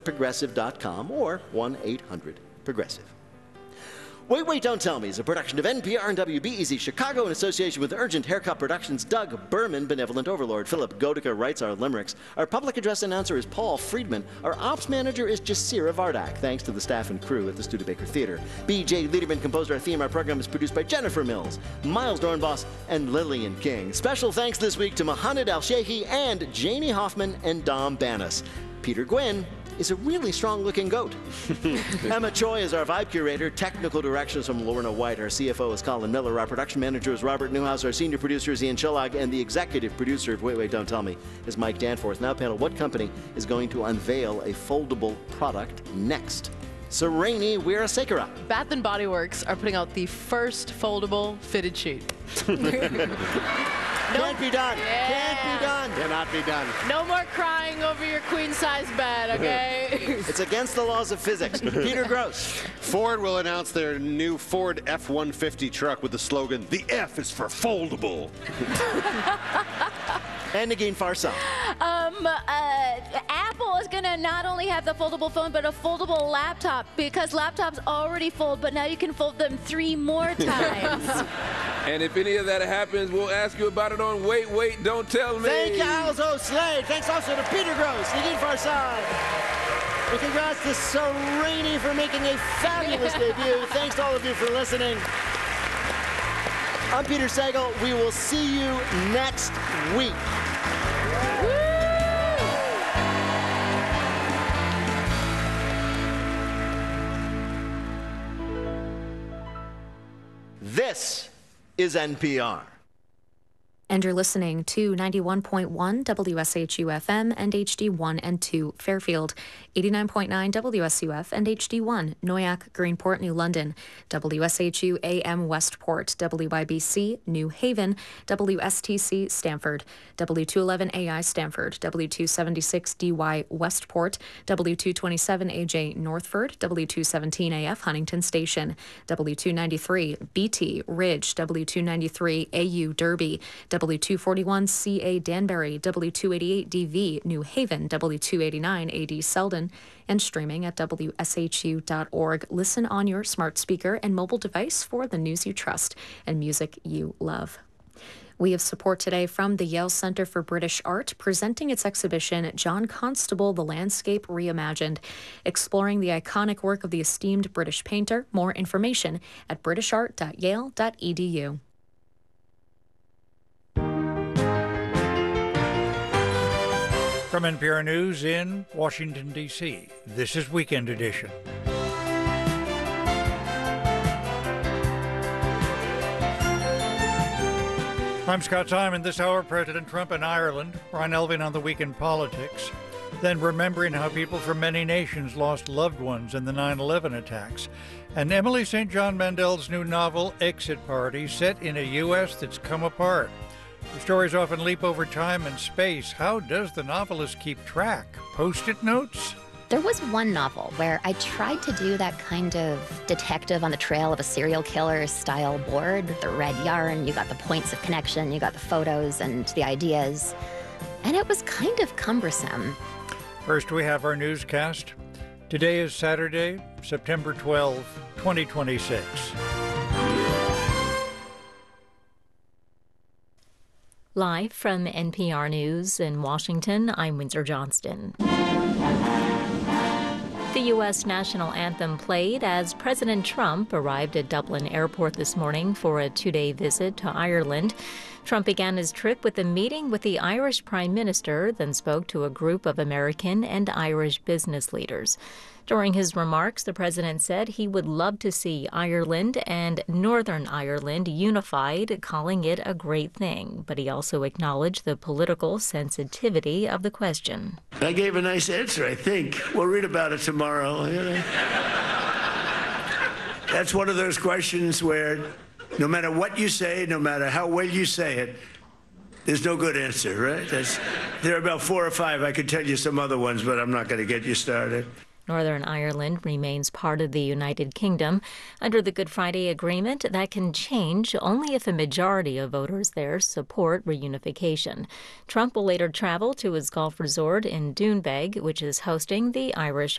Progressive.com or 1-800-PROGRESSIVE. Wait, Wait, Don't Tell Me is a production of NPR and WBEZ Chicago in association with Urgent Haircut Productions. Doug Berman, Benevolent Overlord. Philip Godica writes our limericks. Our public address announcer is Paul Friedman. Our ops manager is Jasira Vardak. Thanks to the staff and crew at the Studebaker Theater. B.J. Liederman composed our theme. Our program is produced by Jennifer Mills, Miles Dornbos, and Lillian King. Special thanks this week to Mohamed Al-Sheikhi and Jamie Hoffman and Dom Banas. Peter Gwynn is a really strong-looking goat. Emma Choi is our vibe curator. Technical directions from Lorna White. Our CFO is Colin Miller. Our production manager is Robert Newhouse. Our senior producer is Ian Shillog. And the executive producer of Wait, Wait, Don't Tell Me is Mike Danforth. Now, panel, what company is going to unveil a foldable product next? Sereni Weerasethakul. Bath & Body Works are putting out the first foldable fitted sheet. Can't be done. Yeah. Can't be done. Cannot be done. No more crying over your queen-size bed, okay? It's against the laws of physics. Peter Gross. Ford will announce their new Ford F-150 truck with the slogan, "The F is for foldable." And Negin Farsad. Apple is going to not only have the foldable phone, but a foldable laptop, because laptops already fold, but now you can fold them 3 more times. And if any of that happens, we'll ask you about it on Wait, Wait, Don't Tell Me. Thank you, Alzo Slade. Thanks also to Peter Gross, Negin Farsad. And congrats to Sereni for making a fabulous debut. Thanks to all of you for listening. I'm Peter Sagal. We will see you next week. This is NPR. And you're listening to 91.1 WSHU-FM and HD1 and 2 Fairfield, 89.9 WSUF and HD1 Noyak, Greenport, New London, WSHU AM Westport, WYBC New Haven, WSTC Stamford, W211 AI Stamford, W276 DY Westport, W227 AJ Northford, W217 AF Huntington Station, W293 BT Ridge, W293 AU Derby, W241 CA Danbury, W288 DV New Haven, W289 AD Selden, and streaming at WSHU.org. Listen on your smart speaker and mobile device for the news you trust and music you love. We have support today from the Yale Center for British Art, presenting its exhibition, John Constable, The Landscape Reimagined, exploring the iconic work of the esteemed British painter. More information at britishart.yale.edu. From NPR News in Washington, D.C., this is Weekend Edition. I'm Scott Simon. This hour, President Trump in Ireland, Ron Elving on the Weekend Politics, then remembering how people from many nations lost loved ones in the 9/11 attacks, and Emily St. John Mandel's new novel, Exit Party, set in a U.S. that's come apart. The stories often leap over time and space. How does the novelist keep track? Post-it notes? There was one novel where I tried to do that kind of detective on the trail of a serial killer style board. The red yarn, you got the points of connection, you got the photos and the ideas. And it was kind of cumbersome. First, we have our newscast. Today is Saturday, September 12, 2026. Live from NPR News in Washington, I'm Windsor Johnston. The U.S. national anthem played as President Trump arrived at Dublin Airport this morning for a 2-day visit to Ireland. Trump began his trip with a meeting with the Irish Prime Minister, then spoke to a group of American and Irish business leaders. During his remarks, the president said he would love to see Ireland and Northern Ireland unified, calling it a great thing. But he also acknowledged the political sensitivity of the question. I gave a nice answer, I think. We'll read about it tomorrow. You know? That's one of those questions where no matter what you say, no matter how well you say it, there's no good answer, right? There are about 4 or 5. I could tell you some other ones, but I'm not going to get you started. Northern Ireland remains part of the United Kingdom. Under the Good Friday Agreement, that can change only if a majority of voters there support reunification. Trump will later travel to his golf resort in Doonbeg, which is hosting the Irish